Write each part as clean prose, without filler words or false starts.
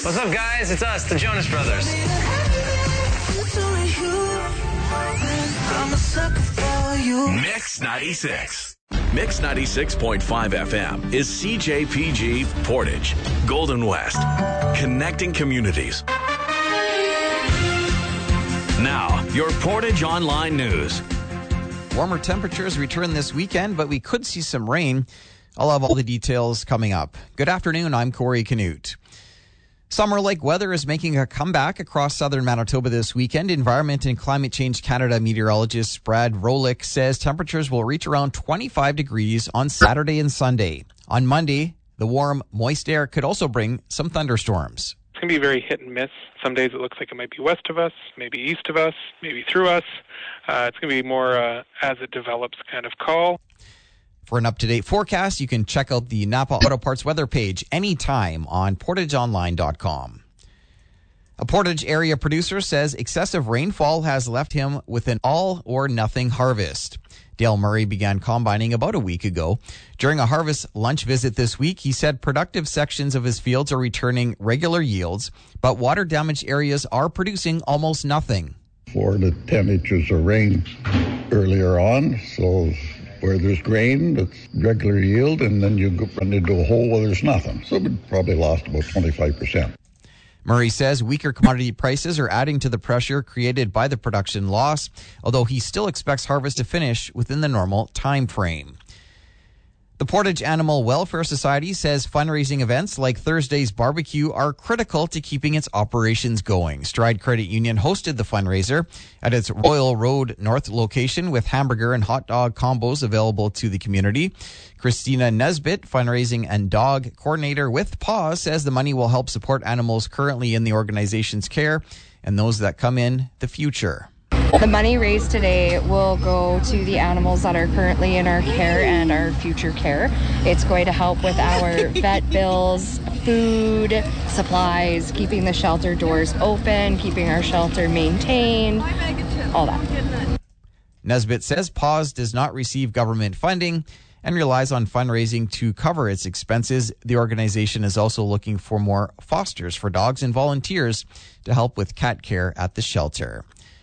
What's up, guys? It's us, the Jonas Brothers. Mix 96. Mix 96.5 FM is CJPG Portage, Golden West, connecting communities. Now, your Portage Online News. Warmer temperatures return this weekend, but we could see some rain. I'll have all the details coming up. Good afternoon, I'm Corey Canute. Summer-like weather is making a comeback across southern Manitoba this weekend. Environment and Climate Change Canada meteorologist Brad Rolick says temperatures will reach around 25 degrees on Saturday and Sunday. On Monday, the warm, moist air could also bring some thunderstorms. It's going to be very hit and miss. Some days it looks like it might be west of us, maybe east of us, maybe through us. It's going to be more as it develops kind of call. For an up-to-date forecast, you can check out the Napa Auto Parts weather page anytime on portageonline.com. A Portage area producer says excessive rainfall has left him with an all-or-nothing harvest. Dale Murray began combining about a week ago. During a harvest lunch visit this week, he said productive sections of his fields are returning regular yields, but water-damaged areas are producing almost nothing. 4 to 10 inches of rain earlier on, so where there's grain, it's regular yield, and then you run into a hole where there's nothing. So we probably lost about 25%. Murray says weaker commodity prices are adding to the pressure created by the production loss, although he still expects harvest to finish within the normal time frame. The Portage Animal Welfare Society says fundraising events like Thursday's barbecue are critical to keeping its operations going. Stride Credit Union hosted the fundraiser at its Royal Road North location with hamburger and hot dog combos available to the community. Christina Nesbitt, fundraising and dog coordinator with PAWS, says the money will help support animals currently in the organization's care and those that come in the future. The money raised today will go to the animals that are currently in our care and our future care. It's going to help with our vet bills, food, supplies, keeping the shelter doors open, keeping our shelter maintained, all that. Nesbitt says PAWS does not receive government funding and relies on fundraising to cover its expenses. The organization is also looking for more fosters for dogs and volunteers to help with cat care at the shelter.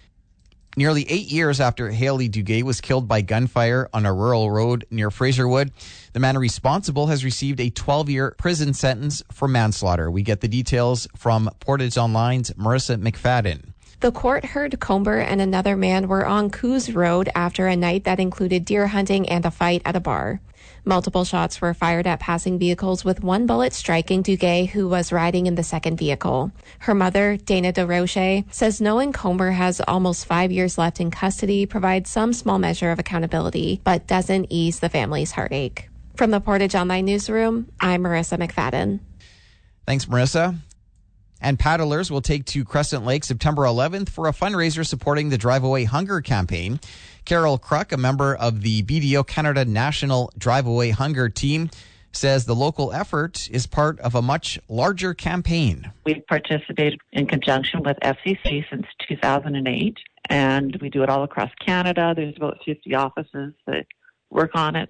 Nearly 8 years after Haley Duguay was killed by gunfire on a rural road near Fraserwood, the man responsible has received a 12-year prison sentence for manslaughter. We get the details from Portage Online's Marissa McFadden. The court heard Comber and another man were on Coos Road after a night that included deer hunting and a fight at a bar. Multiple shots were fired at passing vehicles, with one bullet striking Duguay, who was riding in the second vehicle. Her mother, Dana DeRoche, says knowing Comber has almost 5 years left in custody provides some small measure of accountability, but doesn't ease the family's heartache. From the Portage Online Newsroom, I'm Marissa McFadden. Thanks, Marissa. And paddlers will take to Crescent Lake September 11th for a fundraiser supporting the Drive Away Hunger campaign. Carol Kruk, a member of the BDO Canada National Drive Away Hunger team, says the local effort is part of a much larger campaign. We've participated in conjunction with FCC since 2008, and we do it all across Canada. There's about 50 offices that work on it.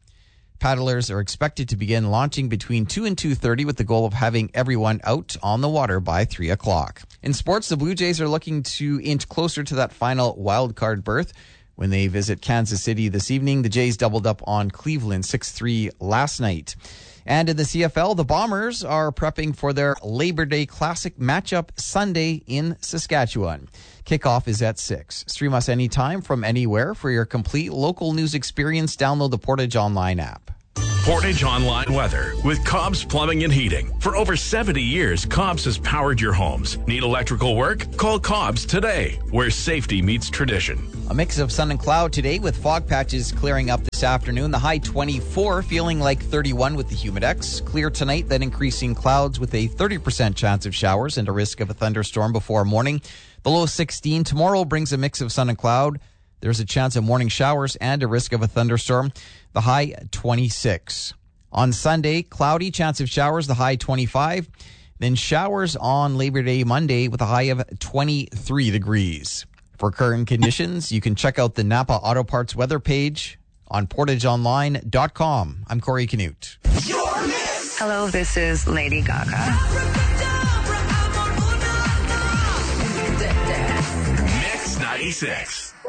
Paddlers are expected to begin launching between 2 and 2:30 with the goal of having everyone out on the water by 3 o'clock. In sports, the Blue Jays are looking to inch closer to that final wildcard berth when they visit Kansas City this evening. The Jays doubled up on Cleveland 6-3 last night. And in the CFL, the Bombers are prepping for their Labor Day Classic matchup Sunday in Saskatchewan. Kickoff is at 6. Stream us anytime from anywhere. For your complete local news experience, download the Portage Online app. Portage Online weather with Cobb's Plumbing and Heating. For over 70 years, Cobb's has powered your homes. Need electrical work? Call Cobb's today, where safety meets tradition. A mix of sun and cloud today with fog patches clearing up this afternoon. The high 24, feeling like 31 with the Humidex. Clear tonight, then increasing clouds with a 30% chance of showers and a risk of a thunderstorm before morning. The low 16 tomorrow brings a mix of sun and cloud. There's a chance of morning showers and a risk of a thunderstorm. The high 26. On Sunday, cloudy, chance of showers, the high 25. Then showers on Labor Day Monday with a high of 23 degrees. For current conditions, you can check out the Napa Auto Parts weather page on portageonline.com. I'm Corey Canute. Hello, this is Lady Gaga. 96.